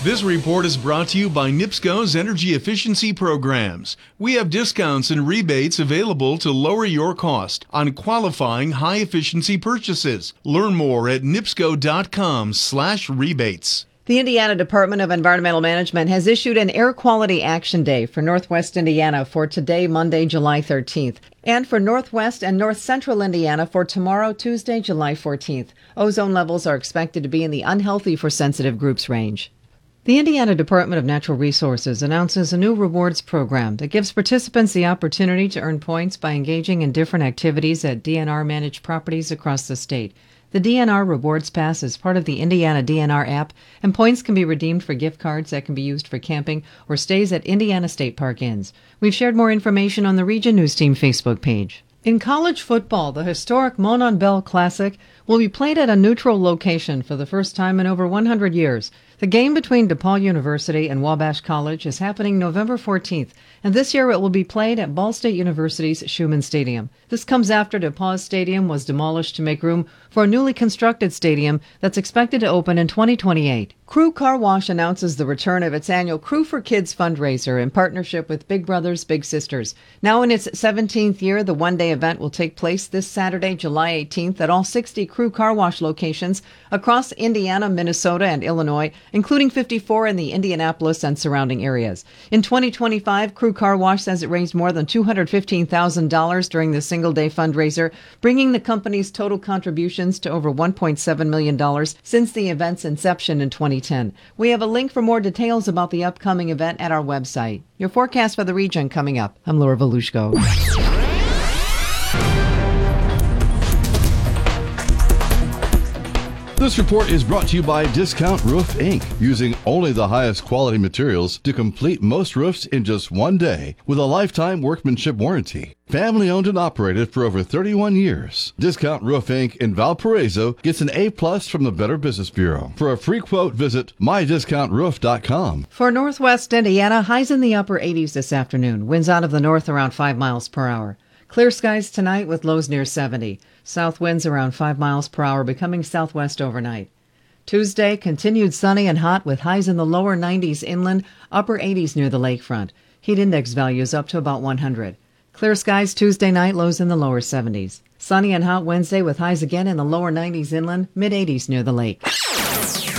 This report is brought to you by NIPSCO's Energy Efficiency Programs. We have discounts and rebates available to lower your cost on qualifying high-efficiency purchases. Learn more at nipsco.com/rebates. The Indiana Department of Environmental Management has issued an Air Quality Action Day for Northwest Indiana for today, Monday, July 13th, and for Northwest and North Central Indiana for tomorrow, Tuesday, July 14th. Ozone levels are expected to be in the unhealthy for sensitive groups range. The Indiana Department of Natural Resources announces a new rewards program that gives participants the opportunity to earn points by engaging in different activities at DNR-managed properties across the state. The DNR Rewards Pass is part of the Indiana DNR app, and points can be redeemed for gift cards that can be used for camping or stays at Indiana State Park Inns. We've shared more information on the Region News Team Facebook page. In college football, the historic Monon Bell Classic will be played at a neutral location for the first time in over 100 years. The game between DePaul University and Wabash College is happening November 14th, and this year it will be played at Ball State University's Schumann Stadium. This comes after DePaul Stadium was demolished to make room for a newly constructed stadium that's expected to open in 2028. Crew Car Wash announces the return of its annual Crew for Kids fundraiser in partnership with Big Brothers Big Sisters. Now in its 17th year, the one-day event will take place this Saturday, July 18th at all 60 Crew Car Wash locations across Indiana, Minnesota, and Illinois, including 54 in the Indianapolis and surrounding areas. In 2025, Crew Car Wash says it raised more than $215,000 during the single-day fundraiser, bringing the company's total contributions to over $1.7 million since the event's inception in 2010. We have a link for more details about the upcoming event at our website. Your forecast for the region coming up. I'm Laura Volushko. This report is brought to you by Discount Roof Inc., using only the highest quality materials to complete most roofs in just one day with a lifetime workmanship warranty. Family owned and operated for over 31 years. Discount Roof Inc. in Valparaiso gets an A+ from the Better Business Bureau. For a free quote, visit mydiscountroof.com. For Northwest Indiana, highs in the upper 80s this afternoon. Winds out of the north around 5 miles per hour. Clear skies tonight with lows near 70. South winds around 5 miles per hour, becoming southwest overnight. Tuesday, continued sunny and hot with highs in the lower 90s inland, upper 80s near the lakefront. Heat index values up to about 100. Clear skies Tuesday night, lows in the lower 70s. Sunny and hot Wednesday with highs again in the lower 90s inland, mid 80s near the lake.